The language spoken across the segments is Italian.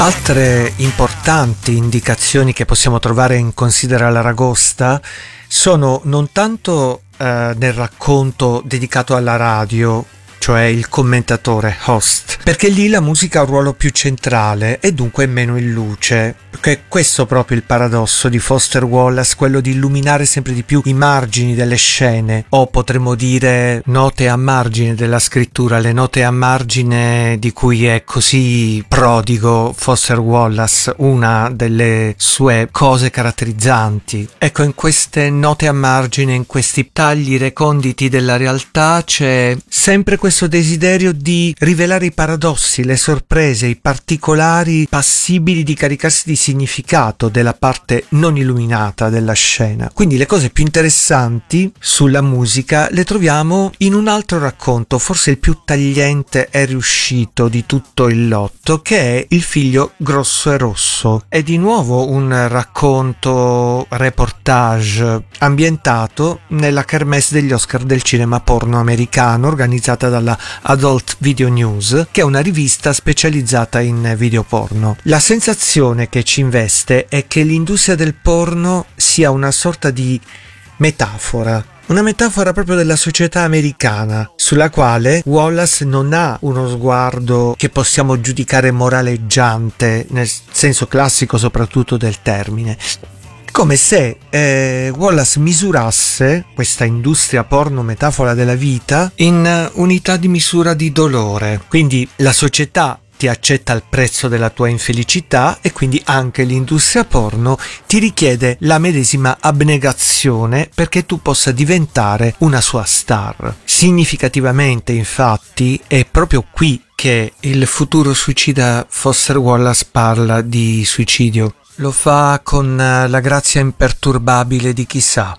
Altre importanti indicazioni che possiamo trovare in Considera l'Aragosta sono non tanto nel racconto dedicato alla radio, cioè il commentatore, host, perché lì la musica ha un ruolo più centrale e dunque meno in luce. Perché questo è proprio il paradosso di Foster Wallace, quello di illuminare sempre di più i margini delle scene, o potremmo dire note a margine della scrittura, le note a margine di cui è così prodigo Foster Wallace, una delle sue cose caratterizzanti. Ecco, in queste note a margine, in questi tagli reconditi della realtà, c'è sempre questo desiderio di rivelare i paradossi, le sorprese, i particolari passibili di caricarsi di significato della parte non illuminata della scena. Quindi le cose più interessanti sulla musica le troviamo in un altro racconto, forse il più tagliente e riuscito di tutto il lotto, che è Il figlio grosso e rosso. È di nuovo un racconto reportage ambientato nella kermesse degli Oscar del cinema porno americano, organizzata dalla Adult Video News, che è una rivista specializzata in video porno. La sensazione che ci investe è che l'industria del porno sia una sorta di metafora. Una metafora proprio della società americana, sulla quale Wallace non ha uno sguardo che possiamo giudicare moraleggiante, nel senso classico soprattutto del termine. Come se Wallace misurasse questa industria porno metafora della vita in unità di misura di dolore. Quindi la società ti accetta il prezzo della tua infelicità e quindi anche l'industria porno ti richiede la medesima abnegazione perché tu possa diventare una sua star. Significativamente, infatti, è proprio qui che il futuro suicida Foster Wallace parla di suicidio. Lo fa con la grazia imperturbabile di chi sa.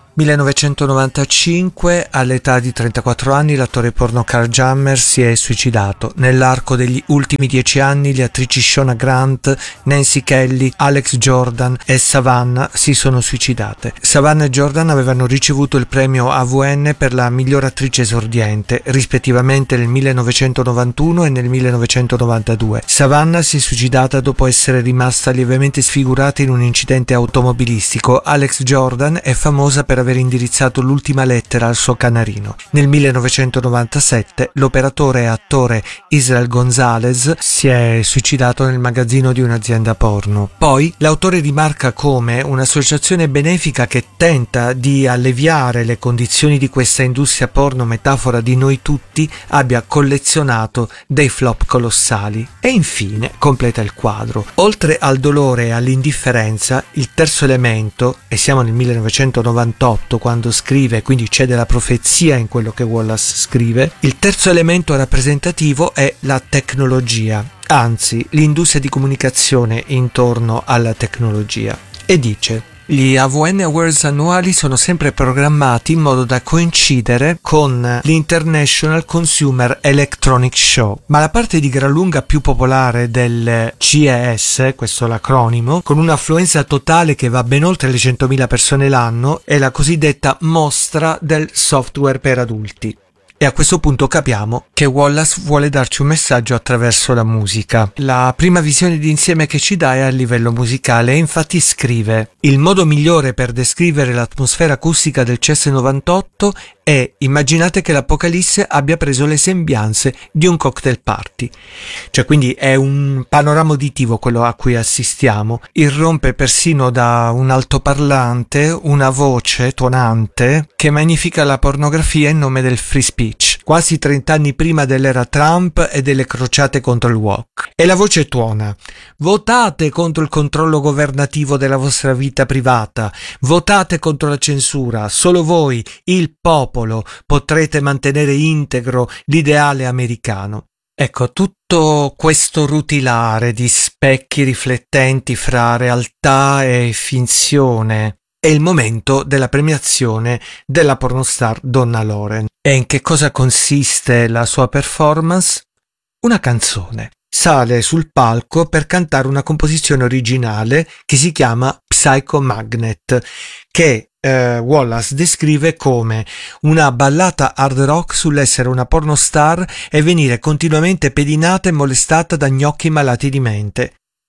1995, all'età di 34 anni, l'attore porno Karl Jammer si è suicidato. Nell'arco degli ultimi 10 anni le attrici Shona Grant, Nancy Kelly, Alex Jordan e Savannah si sono suicidate. Savannah e Jordan avevano ricevuto il premio AVN per la miglior attrice esordiente, rispettivamente nel 1991 e nel 1992. Savannah si è suicidata dopo essere rimasta lievemente sfigurata in un incidente automobilistico. Alex Jordan è famosa per aver indirizzato l'ultima lettera al suo canarino. Nel 1997 l'operatore e attore Israel Gonzalez si è suicidato nel magazzino di un'azienda porno. Poi l'autore rimarca come un'associazione benefica che tenta di alleviare le condizioni di questa industria porno metafora di noi tutti abbia collezionato dei flop colossali. E infine completa il quadro. Oltre al dolore e all'indifferenza, il terzo elemento, e siamo nel 1998 quando scrive, quindi c'è della profezia in quello che Wallace scrive, il terzo elemento rappresentativo è la tecnologia, anzi l'industria di comunicazione intorno alla tecnologia. E dice: gli AVN Awards annuali sono sempre programmati in modo da coincidere con l'International Consumer Electronic Show, ma la parte di gran lunga più popolare del CES, questo è l'acronimo, con un'affluenza totale che va ben oltre le 100.000 persone l'anno, è la cosiddetta mostra del software per adulti. E a questo punto capiamo che Wallace vuole darci un messaggio attraverso la musica. La prima visione d'insieme che ci dà è a livello musicale e infatti scrive: il modo migliore per descrivere l'atmosfera acustica del CS98 è: immaginate che l'Apocalisse abbia preso le sembianze di un cocktail party. Cioè, quindi è un panorama uditivo quello a cui assistiamo. Irrompe persino da un altoparlante una voce tuonante che magnifica la pornografia in nome del free speech, quasi 30 anni prima dell'era Trump e delle crociate contro il woke. E la voce tuona: votate contro il controllo governativo della vostra vita privata, votate contro la censura, solo voi, il popolo, potrete mantenere integro l'ideale americano. Ecco, tutto questo rutilare di specchi riflettenti fra realtà e finzione è il momento della premiazione della pornostar Donna Loren. E in che cosa consiste la sua performance? Una canzone. Sale sul palco per cantare una composizione originale che si chiama Psycho Magnet, che Wallace descrive come una ballata hard rock sull'essere una pornostar e venire continuamente pedinata e molestata da gnocchi malati di mente.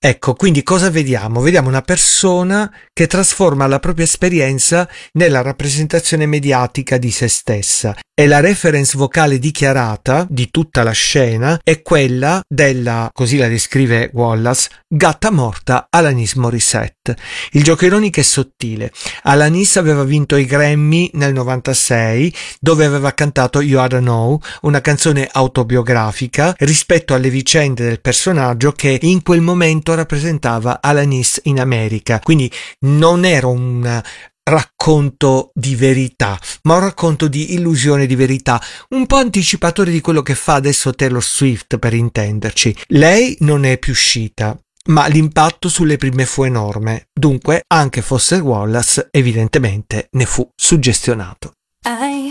Ecco, quindi cosa vediamo? Vediamo una persona che trasforma la propria esperienza nella rappresentazione mediatica di se stessa, e la reference vocale dichiarata di tutta la scena è quella della, così la descrive Wallace, gatta morta Alanis Morissette. Il gioco ironico è sottile. Alanis aveva vinto i Grammy nel 96, dove aveva cantato You Oughta Know, una canzone autobiografica rispetto alle vicende del personaggio che in quel momento rappresentava Alanis in America. Quindi non era un racconto di verità, ma un racconto di illusione di verità, un po' anticipatore di quello che fa adesso Taylor Swift, per intenderci. Lei non è più uscita, ma l'impatto sulle prime fu enorme, dunque anche Foster Wallace evidentemente ne fu suggestionato. I